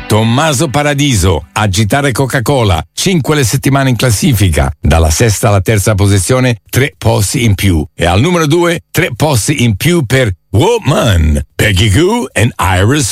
Tommaso Paradiso, Agitare Coca-Cola, 5 le settimane in classifica, dalla sesta alla terza posizione 3 posti in più, e al numero 2 3 posti in più per Woman, Peggy Gou and Iris